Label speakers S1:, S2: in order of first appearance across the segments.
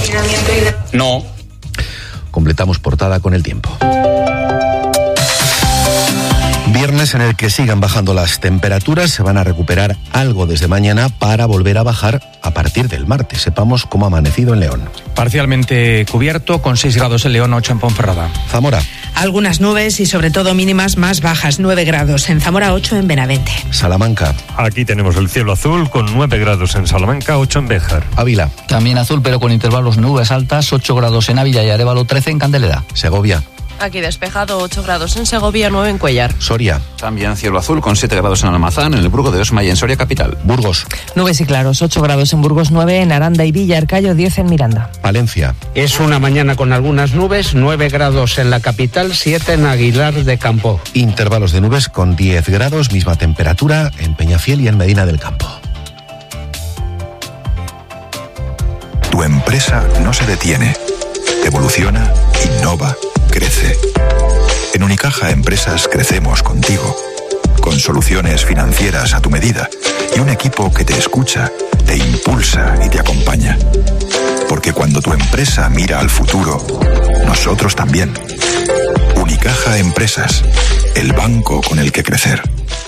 S1: No.
S2: Completamos portada con el tiempo. Viernes en el que sigan bajando las temperaturas, se van a recuperar algo desde mañana para volver a bajar a partir del martes. Sepamos cómo ha amanecido en León.
S3: Parcialmente cubierto, con 6 grados en León, 8 en Ponferrada.
S2: Zamora.
S4: Algunas nubes y sobre todo mínimas más bajas, 9 grados en Zamora, 8 en Benavente.
S2: Salamanca.
S5: Aquí tenemos el cielo azul con 9 grados en Salamanca, 8 en Béjar.
S2: Ávila.
S6: También azul pero con intervalos nubes altas, 8 grados en Ávila y Arévalo, 13 en Candeleda.
S2: Segovia.
S7: Aquí despejado, 8 grados en Segovia, 9 en Cuellar.
S2: Soria.
S1: También cielo azul con 7 grados en Almazán, en el Burgo de Osma y en Soria capital.
S2: Burgos.
S8: Nubes y claros, 8 grados en Burgos, 9 en Aranda y Villa Arcayo, 10 en Miranda.
S2: Palencia.
S9: Es una mañana con algunas nubes, 9 grados en la capital, 7 en Aguilar de Campo.
S2: Intervalos de nubes con 10 grados, misma temperatura en Peñafiel y en Medina del Campo.
S10: Tu empresa no se detiene, evoluciona, innova, crece. En Unicaja Empresas crecemos contigo, con soluciones financieras a tu medida y un equipo que te escucha, te impulsa y te acompaña. Porque cuando tu empresa mira al futuro, nosotros también. Unicaja Empresas, el banco con el que crecer.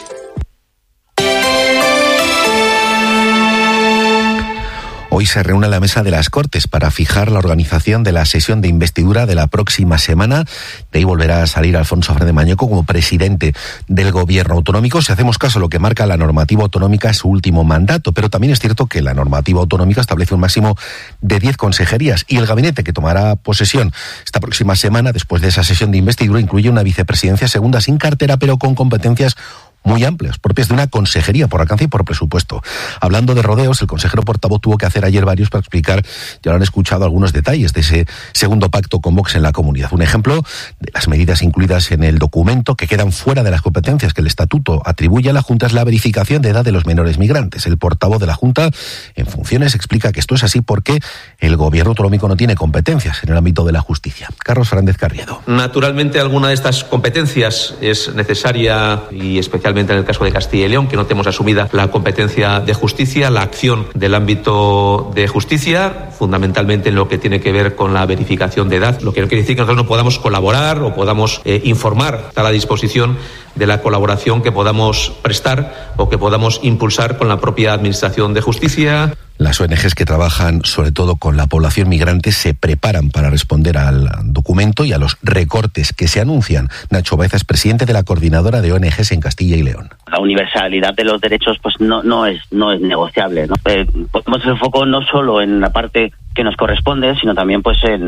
S2: Hoy se reúne la mesa de las Cortes para fijar la organización de la sesión de investidura de la próxima semana. De ahí volverá a salir Alfonso Fernández Mañueco como presidente del gobierno autonómico. Si hacemos caso a lo que marca la normativa autonómica, es su último mandato. Pero también es cierto que la normativa autonómica establece un máximo de 10 consejerías y el gabinete que tomará posesión esta próxima semana, después de esa sesión de investidura, incluye una vicepresidencia segunda sin cartera, pero con competencias muy amplias, propias de una consejería por alcance y por presupuesto. Hablando de rodeos, el consejero portavoz tuvo que hacer ayer varios para explicar, ya lo han escuchado, algunos detalles de ese segundo pacto con Vox en la comunidad. Un ejemplo de las medidas incluidas en el documento que quedan fuera de las competencias que el estatuto atribuye a la Junta es la verificación de edad de los menores migrantes. El portavoz de la Junta en funciones explica que esto es así porque el gobierno autonómico no tiene competencias en el ámbito de la justicia. Carlos Fernández Carriedo.
S11: Naturalmente, alguna de estas competencias es necesaria y especialmente en el caso de Castilla y León, que no tenemos asumida la competencia de justicia, la acción del ámbito de justicia, fundamentalmente en lo que tiene que ver con la verificación de edad, lo que no quiere decir que nosotros no podamos colaborar o podamos informar, está a la disposición de la colaboración que podamos prestar o que podamos impulsar con la propia Administración de Justicia.
S2: Las ONGs que trabajan sobre todo con la población migrante se preparan para responder al documento y a los recortes que se anuncian. Nacho Baeza es presidente de la Coordinadora de ONGs en Castilla y León.
S12: La universalidad de los derechos pues no es negociable, ¿no? Ponemos el foco no solo en la parte que nos corresponde, sino también pues en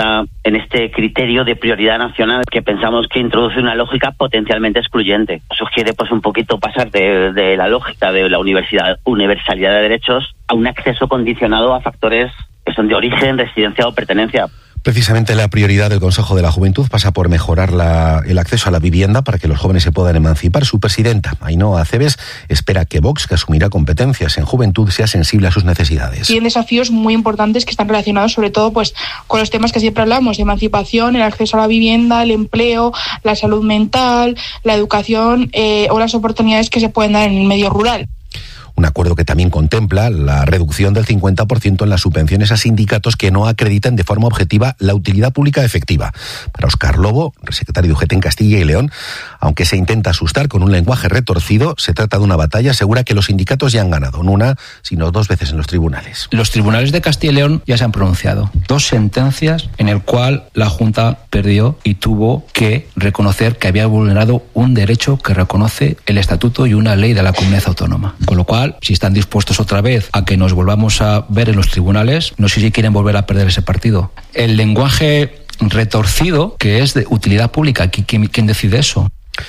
S12: este criterio de prioridad nacional que pensamos que introduce una lógica potencialmente excluyente. Sugiere pues un poquito pasar de la lógica de la universalidad de derechos a un acceso condicionado a factores que son de origen, residencia o pertenencia.
S2: Precisamente la prioridad del Consejo de la Juventud pasa por mejorar el acceso a la vivienda para que los jóvenes se puedan emancipar. Su presidenta, Ainhoa Aceves, espera que Vox, que asumirá competencias en juventud, sea sensible a sus necesidades.
S13: Tienen desafíos muy importantes que están relacionados sobre todo pues con los temas que siempre hablamos, emancipación, el acceso a la vivienda, el empleo, la salud mental, la educación o las oportunidades que se pueden dar en el medio rural.
S2: Un acuerdo que también contempla la reducción del 50% en las subvenciones a sindicatos que no acreditan de forma objetiva la utilidad pública efectiva. Para Óscar Lobo, secretario de UGT en Castilla y León, aunque se intenta asustar con un lenguaje retorcido, se trata de una batalla. Asegura que los sindicatos ya han ganado, no una, sino 2 veces en los tribunales.
S6: Los tribunales de Castilla y León ya se han pronunciado. 2 sentencias en el cual la Junta perdió y tuvo que reconocer que había vulnerado un derecho que reconoce el Estatuto y una ley de la comunidad autónoma. Con lo cual, si están dispuestos otra vez a que nos volvamos a ver en los tribunales, no sé si quieren volver a perder ese partido. El lenguaje retorcido, que es de utilidad pública, ¿quién decide eso?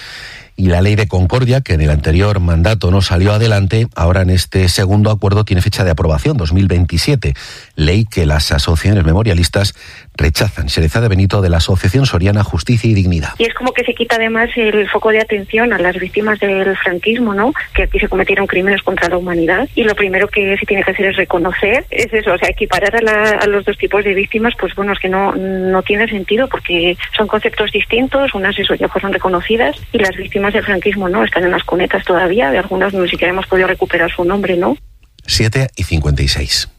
S2: Y la ley de concordia, que en el anterior mandato no salió adelante, ahora en este segundo acuerdo tiene fecha de aprobación, 2027. Ley que las asociaciones memorialistas rechazan. Sherezade Benito, de la Asociación Soriana Justicia y Dignidad.
S14: Y es como que se quita además el foco de atención a las víctimas del franquismo, ¿no? Que aquí se cometieron crímenes contra la humanidad. Y lo primero que se tiene que hacer es reconocer, es eso, o sea, equiparar a los 2 tipos de víctimas, pues bueno, es que no tiene sentido porque son conceptos distintos. Unas eso ya fueron reconocidas y las víctimas del franquismo no están en las cunetas todavía, de algunas ni siquiera hemos podido recuperar su nombre, ¿no?
S2: 7:56.